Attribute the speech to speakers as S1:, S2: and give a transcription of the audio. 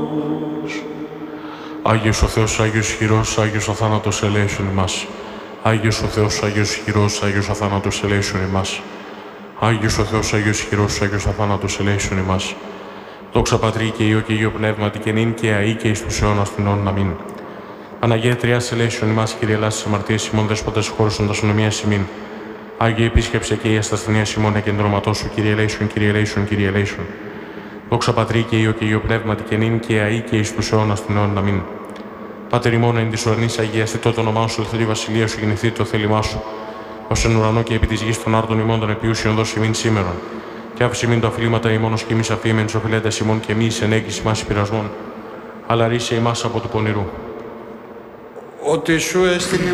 S1: Άγιος ο Θεός, Άγιος ισχυρός, Άγιος ο θάνατος ελέησον ημάς. Άγιος ο Θεός, Άγιος ισχυρός, Άγιος ο θάνατος ελέησον ημάς. Άγιος ο Θεός, Άγιος ισχυρός, Άγιος ο θάνατος ελέησον ημάς. Δόξα Πατρί και Υιό και Υιό Πνεύματι και νυν και αεί και εις τους αιώνας των αιώνων. Αμήν. Παναγία Τριάς ελέησον ημάς, Κύριε ελάσσης αμαρτίες ημών, Δέσποτας χώρωσον τας ονομίας ημίν. Άγιε επίσκεψε και η αστασθενία ημών εκεντρώματός σου, Κύριε ελέησον, Κύριε ελέησον, Κύριε ελέησον. Δόξα Πατρί και Υιό και Υιό Πνεύματι και νυν και αεί και εις τους αιώνας των αιώνων. Αμήν. Πάτερ ημών εν της ουρανής αγιαστητό το όνομά σου, ελθόν η βασιλεία σου, γεννηθείτε το θέλημά σου. Ως εν ουρανό και επί της γης των άρτων ημών των επιούσιων δώσει ημίν σήμερον. Και άφησε ημίν τα οφειλήματα ημών ως και εμείς αφήμεν τους οφειλέτες ημών και εμείς εν έγκυση μας πειρασμών. Αλλά ρίσε ημάς από του πονηρού.
S2: Ότι σου έστειλε